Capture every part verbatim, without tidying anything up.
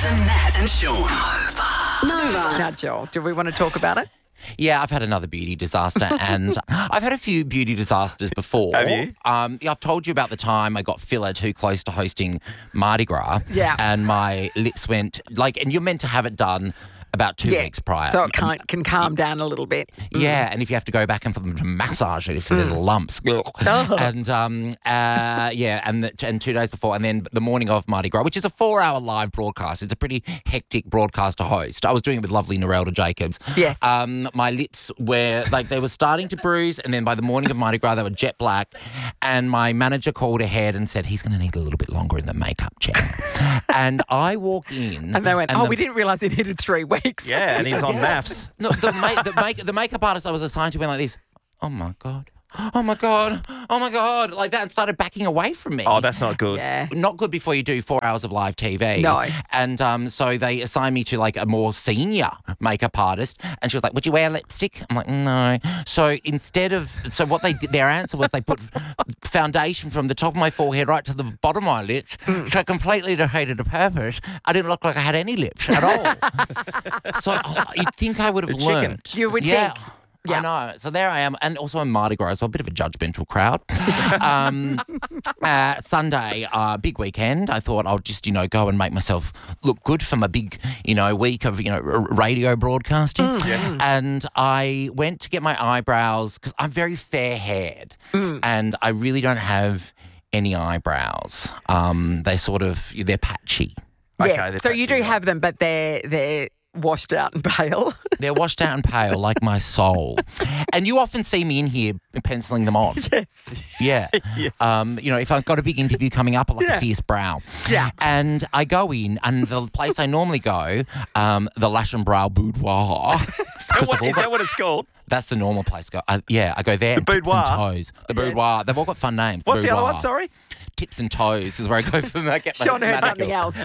Nat and Sean. Nova. Now, Joel, do we want to talk about it? Yeah, I've had another beauty disaster, and I've had a few beauty disasters before. Have you? Um, yeah, I've told you about the time I got filler too close to hosting Mardi Gras. Yeah. And my lips went, like, and you're meant to have it done about two Yeah. weeks prior. So it can, can calm down a little bit. Yeah, and if you have to go back and for them to massage it, if there's lumps. Oh. And, um, uh, yeah, and the, and two days before, and then the morning of Mardi Gras, which is a four-hour live broadcast. It's a pretty hectic broadcast to host. I was doing it with lovely Narelda Jacobs. Yes. Um, my lips were, like, they were starting to bruise, and then by the morning of Mardi Gras, they were jet black. And my manager called ahead and said, he's going to need a little bit longer in the makeup chair. And I walk in. And they went, oh, the- we didn't realise it needed three weeks. Yeah, and he's on maths. No, the, ma- the, make- the makeup artist I was assigned to went like this. Oh, my God. Oh, my God. Oh, my God. Like that and started backing away from me. Oh, that's not good. Yeah. Not good before you do four hours of live T V. No. And um, so they assigned me to like a more senior makeup artist. And she was like, would you wear lipstick? I'm like, no. So instead of, so what they did, their answer was they put foundation from the top of my forehead right to the bottom of my lips. Mm. So I completely defeated the purpose. I didn't look like I had any lips at all. So oh, you'd think I would have The chicken. learned. You would yeah. think. Yeah. I know. So there I am. And also in Mardi Gras, so a bit of a judgmental crowd. um, uh, Sunday, uh, big weekend. I thought I'll just, you know, go and make myself look good for my big, you know, week of, you know, r- radio broadcasting. Yes. And I went to get my eyebrows because I'm very fair-haired and I really don't have any eyebrows. Um, they sort of, they're patchy. Okay, Yes. they're So you do patchy, yeah. have them, but they're they're washed out and pale. They're washed out and pale like my soul. And you often see me in here penciling them on. Yes. Yeah. Yes. Um, you know, if I've got a big interview coming up, I like Yeah. a fierce brow. Yeah. And I go in, and the place I normally go, um, the Lash and Brow Boudoir. Is that, what, is that what it's called? That's the normal place. Go, uh, yeah, I go there. The and Tips Boudoir? and Toes. The Boudoir. They've all got fun names. What's the other Boudoir. one, sorry? Tips and Toes is where I go for my get my Sean heard manicure. something else.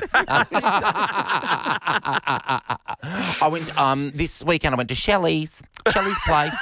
I went um, this weekend. I went to Shelley's. Shelley's place.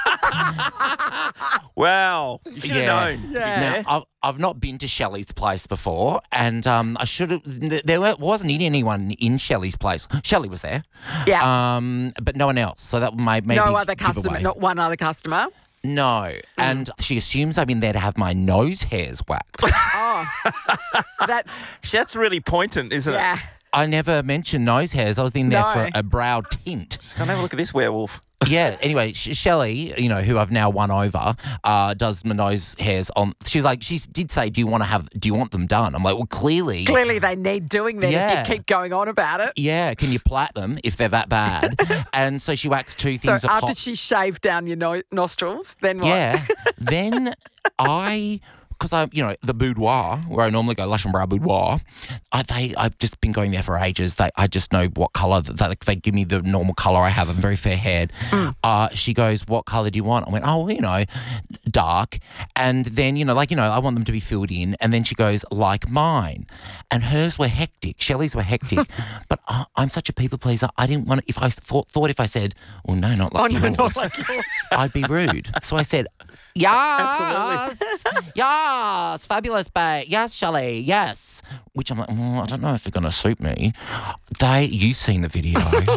Wow. You should have known. Yeah. Now, I've, I've not been to Shelley's place before, and um, I should have. There wa- wasn't anyone in Shelley's place. Shelley was there, Yeah. um, but no one else. So that might maybe no other give customer, away. not one other customer. No, and she assumes I've been there to have my nose hairs waxed. Oh, that's That's really poignant, isn't yeah. it? I never mentioned nose hairs. I was in there No. for a brow tint. Just come have a look at this werewolf. Yeah. Anyway, Sh- Shelley, you know, who I've now won over, uh, does my nose hairs on. She's like, she did say, "Do you want to have? Do you want them done?" I'm like, well, clearly. Clearly, they need doing that Yeah. if you keep going on about it. Yeah, can you plait them if they're that bad? And so she waxed two So things of after hot. she shaved down your no- nostrils, then what? Yeah. Then I, because I, you know, the boudoir where I normally go, Lash and Brow Boudoir. I, they, I've just been going there for ages. They, I just know what colour. They, they give me the normal colour I have. I'm very fair haired. Mm. Uh, she goes, "What colour do you want?" I went, "Oh, well, you know, dark." And then, you know, like, you know, I want them to be filled in. And then she goes, "Like mine." And hers were hectic. Shelley's were hectic. But uh, I'm such a people pleaser. I didn't want to, if I thought, thought if I said, "Well, no, not Oh, like no, yours," not like yours. I'd be rude. So I said, "Yes, yes, fabulous, babe. Yes, Shelley, yes." Which I'm like, mm, I don't know if they're going to suit me. They, you've seen the video.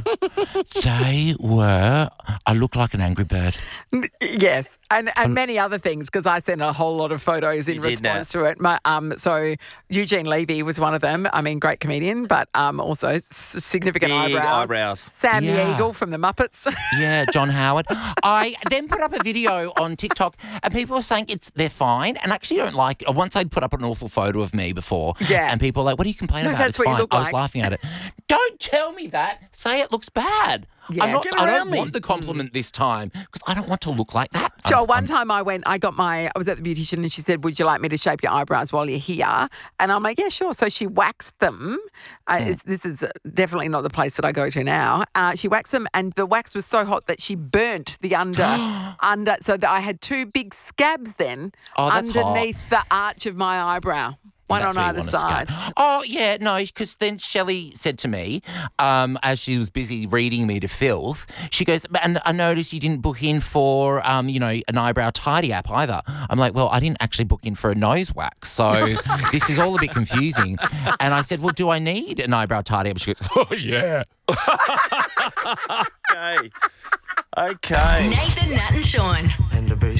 They were, I look like an angry bird. Yes, and and many other things because I sent a whole lot of photos in You did, response to it. My, um, so Eugene Levy was one of them. I mean, great comedian, but um, also s- significant Big eyebrows. eyebrows. Sam the Yeah. Eagle from the Muppets. Yeah, John Howard. I then put up a video on TikTok and people were saying it's they're fine and actually don't like once I'd put up an awful photo of me before. Yeah. And people were like, "What are you complaining No, about? that's It's what you fine." look I was like. laughing at it. Don't tell me that. Say it looks bad. Yeah. I'm not, Get I around don't me. want the compliment this time because I don't want to look like that. I'm- Joel, one I'm- time I went, I got my, I was at the beautician and she said, "Would you like me to shape your eyebrows while you're here?" And I'm like, "Yeah, sure." So she waxed them. Uh, Hmm. it's- this is definitely not the place that I go to now. Uh, she waxed them and the wax was so hot that she burnt the under, under, so that I had two big scabs then Oh, that's hot. underneath the arch of my eyebrow. One That's on where you either wanna skate. side. Oh, yeah, no, because then Shelley said to me, um, as she was busy reading me to filth, she goes, and I noticed you didn't book in for, um, you know, an eyebrow tidy app either. I'm like, well, I didn't actually book in for a nose wax, so this is all a bit confusing. And I said, well, do I need an eyebrow tidy app? She goes, oh, yeah. Okay. Okay. Nathan, Nat, and Sean. And to be